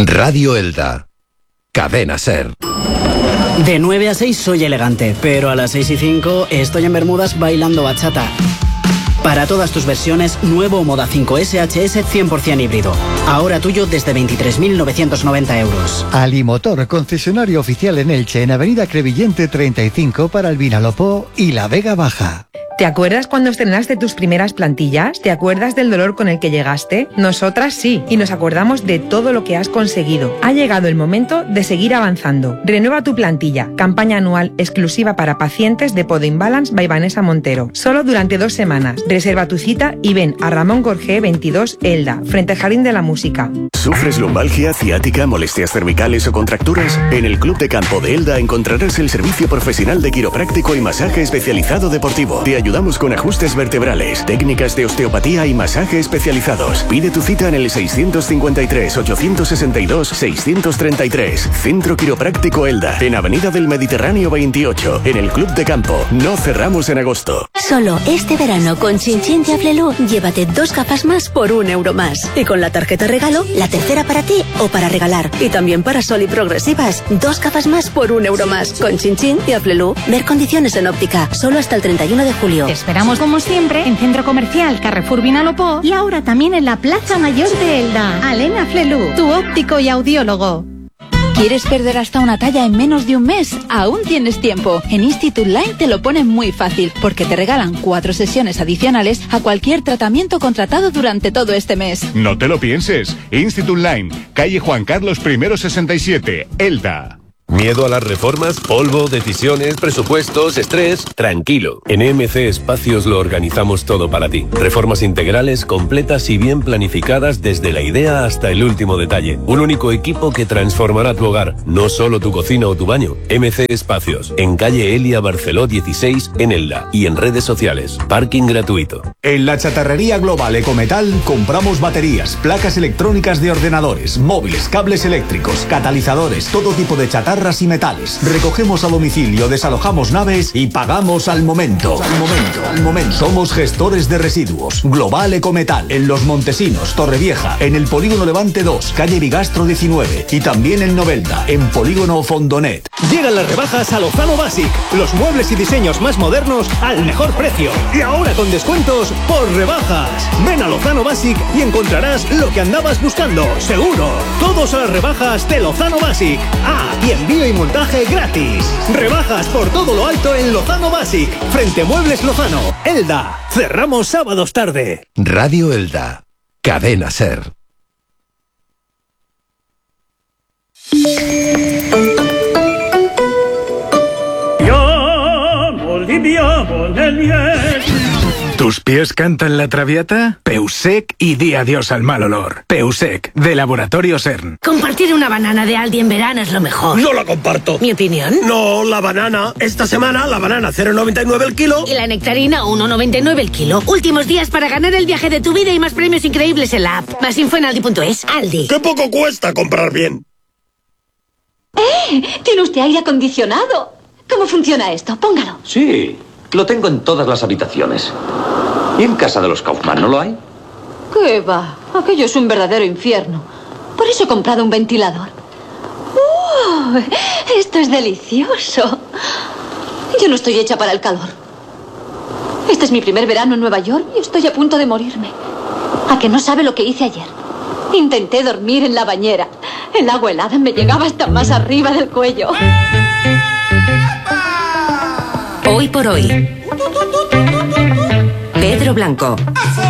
Radio Elda. Cadena SER. De 9 a 6 soy elegante, pero a las 6 y 5 estoy en Bermudas bailando bachata. Para todas tus versiones, nuevo Moda 5 SHS 100% híbrido. Ahora tuyo desde 23.990 euros. Alimotor, concesionario oficial en Elche, en Avenida Crevillente 35 para el Vinalopó y la Vega Baja. ¿Te acuerdas cuando estrenaste tus primeras plantillas? ¿Te acuerdas del dolor con el que llegaste? Nosotras sí, y nos acordamos de todo lo que has conseguido. Ha llegado el momento de seguir avanzando. Renueva tu plantilla. Campaña anual exclusiva para pacientes de Podoimbalance by Vanessa Montero. Solo durante 2 semanas. Reserva tu cita y ven a Ramón Gorgé 22 Elda, frente al Jardín de la Música. ¿Sufres lumbalgia, ciática, molestias cervicales o contracturas? En el Club de Campo de Elda encontrarás el servicio profesional de quiropráctico y masaje especializado deportivo. Te ayudamos con ajustes vertebrales, técnicas de osteopatía y masaje especializados. Pide tu cita en el 653-862-633. Centro Quiropráctico Elda, en Avenida del Mediterráneo 28, en el Club de Campo. No cerramos en agosto. Solo este verano con Chin de Aflelu, llévate 2 gafas más por 1 euro más. Y con la tarjeta regalo, la tercera para ti o para regalar. Y también para Sol y Progresivas, 2 gafas más por 1 euro más. Con Chin y Aflelu, ver condiciones en óptica, solo hasta el 31 de julio. Te esperamos como siempre en Centro Comercial Carrefour Vinalopó y ahora también en la Plaza Mayor de Elda. Alena Aflelu, tu óptico y audiólogo. ¿Quieres perder hasta una talla en menos de un mes? Aún tienes tiempo. En Institute Line te lo ponen muy fácil, porque te regalan 4 sesiones adicionales a cualquier tratamiento contratado durante todo este mes. No te lo pienses. Institute Line, calle Juan Carlos I 67, Elda. ¿Miedo a las reformas? ¿Polvo? ¿Decisiones? ¿Presupuestos? ¿Estrés? Tranquilo. En MC Espacios lo organizamos todo para ti. Reformas integrales, completas y bien planificadas desde la idea hasta el último detalle. Un único equipo que transformará tu hogar, no solo tu cocina o tu baño. MC Espacios, en calle Elia Barceló 16, en Elda, y en redes sociales. Parking gratuito. En la chatarrería global Ecometal compramos baterías, placas electrónicas de ordenadores, móviles, cables eléctricos, catalizadores, todo tipo de chatarra y metales. Recogemos a domicilio, desalojamos naves y pagamos al momento. Al momento. Somos gestores de residuos. Global Ecometal, en Los Montesinos, Torrevieja, en el Polígono Levante 2, calle Bigastro 19 y también en Novelda, en Polígono Fondonet. Llegan las rebajas a Lozano Basic. Los muebles y diseños más modernos al mejor precio. Y ahora con descuentos por rebajas. Ven a Lozano Basic y encontrarás lo que andabas buscando. Seguro. Todos a las rebajas de Lozano Basic. Y envío y montaje gratis. Rebajas por todo lo alto en Lozano Basic. Frente Muebles Lozano. Elda. Cerramos sábados tarde. Radio Elda. Cadena SER. ¿Tus pies cantan la Traviata? Peusec y di adiós al mal olor. Peusec, de Laboratorio CERN. Compartir una banana de Aldi en verano es lo mejor. No la comparto. ¿Mi opinión? No, la banana. Esta semana la banana 0,99 el kilo. Y la nectarina 1,99 el kilo. Últimos días para ganar el viaje de tu vida y más premios increíbles en la app. Más info en aldi.es. Aldi. ¡Qué poco cuesta comprar bien! ¿Tiene usted aire acondicionado? ¿Cómo funciona esto? Póngalo. Sí, lo tengo en todas las habitaciones. ¿Y en casa de los Kaufman no lo hay? ¿Qué va? Aquello es un verdadero infierno. Por eso he comprado un ventilador. Esto es delicioso. Yo no estoy hecha para el calor. Este es mi primer verano en Nueva York y estoy a punto de morirme. ¿A que no sabe lo que hice ayer? Intenté dormir en la bañera. El agua helada me llegaba hasta más arriba del cuello. Hoy por hoy. Pedro Blanco.